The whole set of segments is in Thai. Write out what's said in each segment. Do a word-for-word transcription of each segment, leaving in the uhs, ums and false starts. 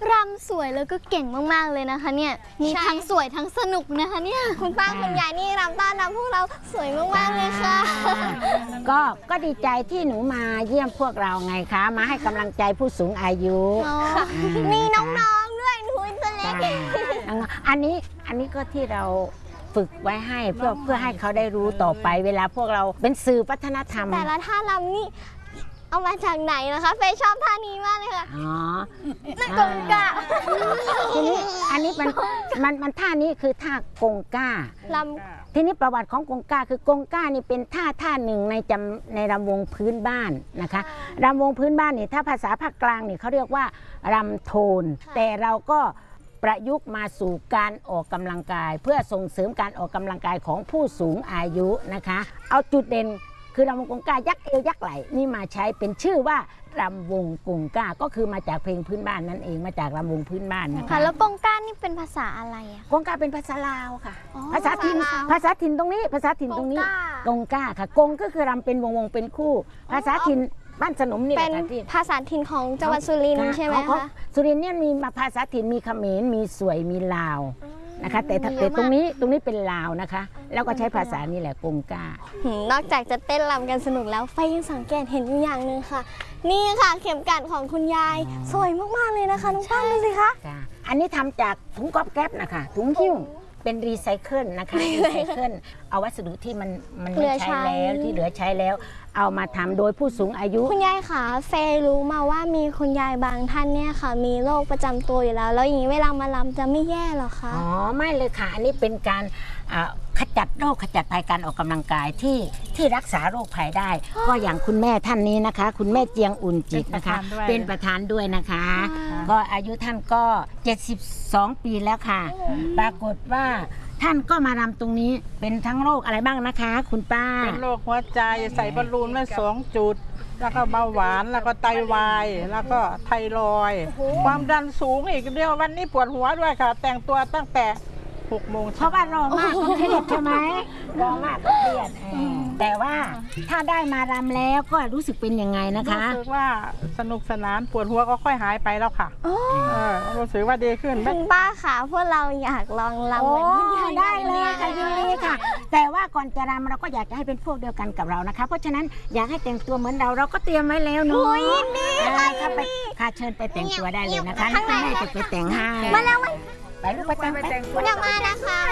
รำสวยแล้วก็เก่งมากๆเลยนะคะเนี่ยมีทั้งสวยทั้งสนุกนะคะเนี่ยคุณป้าคุณยายนี่รำต้อนรับพวกเราสวยมากๆเลยค่ะก็ก็ดีใจที่หนูมาเยี่ยมพวกเราไงคะมาให้กำลังใจผู้สูงอายุมีน้องๆด้วยหนูตัวเล็กอันนี้อันนี้ก็ที่เราฝึกไว้ให้เพื่อเพื่อให้เขาได้รู้ต่อไปเวลาพวกเราเป็นสื่อวัฒนธรรมแต่ละท่ารำนี่เอามาจากไหนนะคะเฟยชอบท่านี้มากเลยค่ะอ๋อนั่นกงก้าทีนี้อันนี้มันมันมันท่านี้คือท่ากงก้าลำทีนี้ประวัติของกงก้าคือกงก้านี่เป็นท่าท่าหนึ่งในจำในรำวงพื้นบ้านนะคะรำวงพื้นบ้านนี่ถ้าภาษาภาคกลางนี่เขาเรียกว่ารำโทนแต่เราก็ประยุกต์มาสู่การออกกำลังกายเพื่อส่งเสริมการออกกำลังกายของผู้สูงอายุนะคะเอาจุดเด่นคือรำวงกงก้ายักเอวยักไหล่นี่มาใช้เป็นชื่อว่ารำวงกงก้าก็คือมาจากเพลงพื้นบ้านนั่นเองมาจากรำวงพื้นบ้านนะคะแล้วกงก้านี่เป็นภาษาอะไรอะกงก้าเป็นภาษาลาวค่ะภาษาถิ่นภาษาถิ่นตรงนี้ภาษาถิ่นตรงนี้กงก้าค่ะกงก็คือรำเป็นวงวงเป็นคู่ภาษาถิ่นบ้านสนมนี่เป็นภาษาถิ่นของจังหวัดสุรินทร์ใช่ไหมคะสุรินทร์เนี่ยมีภาษาถิ่นมีเขมรมีสวยมีลาวนะคะแต่แต่ตรงนี้ตรงนี้เป็นลาวนะคะแล้วก็ใช้ภาษานี่แหละกงก้านอกจากจะเต้นรำกันสนุกแล้วไฟยังสังเกตเห็นอยู่อย่างหนึ่งค่ะนี่ค่ะเข็มกลัดของคุณยายสวยมากๆเลยนะคะน้องป้าดูสิคะอันนี้ทำจากถุงก๊อบแก๊บนะคะถุงหิ้วเป็นรีไซเคิลนะคะรีไซเคิลเอาวัสดุที่มันมันไม่ใช้แล้วที่เหลือใช้แล้วเอามาทำโดยผู้สูงอายุคุณยายคะเฟยรู้มาว่ามีคุณยายบางท่านเนี่ยค่ะมีโรคประจำตัวอยู่แล้วแล้วอย่างนี้เวลามาลำจะไม่แย่หรอคะอ๋อไม่เลยค่ะอันนี้เป็นการขจัดโรคขจัดภัยการออกกำลังกายที่ที่รักษาโรคภัยได้ก็อย่างคุณแม่ท่านนี้นะคะคุณแม่เจียงอุ่นจิตนะคะเป็นประธานด้วยนะคะก็อายุท่านก็เจ็ดสิบสองปีแล้วค่ะปรากฏว่าท่านก็มารำตรงนี้เป็นทั้งโรคอะไรบ้างนะคะคุณป้าเป็นโรคหัวใจใส่บอลลูนไว้สองจุดแล้วก็เบาหวานแล้วก็ไตวายแล้วก็ไทรอยด์ความดันสูงอีกเดียววันนี้ปวดหัวด้วยค่ะแต่งตัวตั้งแต่หกโมงเพราะว่ารอมากก็เครียดใช่ไหมรอมากก็เครียดแต่ว่าถ้าได้มารำแล้วก็รู้สึกเป็นยังไงนะคะรู้สึกว่าสนุกสนานปวดหัวก็ค่อยหายไปแล้วค่ะรู้สึกว่าดีขึ้นคุณป้าค่ะพวกเราอยากลองรำเหมือนคุณยายได้เลยค่ะยินดีค่ะแต่ว่าก่อนจะรำเราก็อยากจะให้เป็นพวกเดียวกันกับเรานะคะเพราะฉะนั้นอยากให้แต่งตัวเหมือนเราเราก็เตรียมไว้แล้วเนาะยินดีค่ะถ้าไปค่ะเชิญไปแต่งตัวได้เลยนะคะนี่คุณแม่จะไปแต่งให้มาแล้วไปลูกไปแต่งไปเดี๋ยวมานะคะ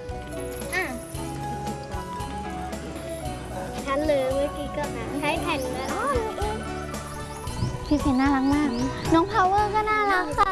ฉันเลยเมื่อกี้ก็ใช้แผ่นแล้วพี่เพนน่ารักมากน้องพาวเวอร์ก็น่ารักค่ะ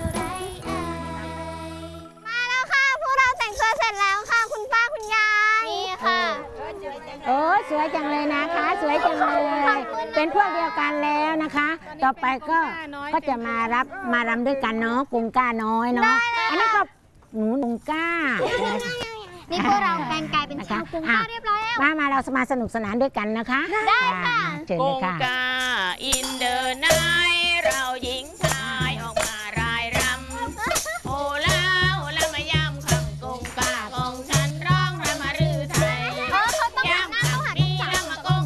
มาแล้วค่ะพวกเราแต่งตัวเสร็จแล้วค่ะคุณป้าคุณยายนี่ค่ะโอ้สวยจังเลยนะคะสวยจังเลยเป็นพวกเดียวกันแล้วนะคะต่อไปก็ก็จะมารับมารำด้วยกันเนาะกงก้าน้อยเนาะอันนี้ก็หนูกงก้านี่พวกเราแปลงกายเป็นชาวกงก้าเรียบร้อยแล้วมามาเรามาสนุกสนานด้วยกันนะคะได้ค่ะเชิญเลยค่ะ